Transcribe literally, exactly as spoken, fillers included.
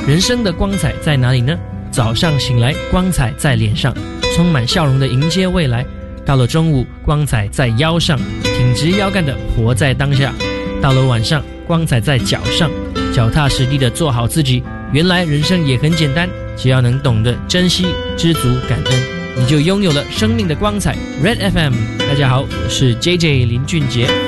人生的光彩在哪里呢？早上醒来，光彩在脸上，充满笑容的迎接未来。到了中午，光彩在腰上，挺直腰杆的活在当下。到了晚上，光彩在脚上，脚踏实地的做好自己。原来人生也很简单，只要能懂得珍惜、知足、感恩，你就拥有了生命的光彩。Red F M， 大家好，我是 J J 林俊杰。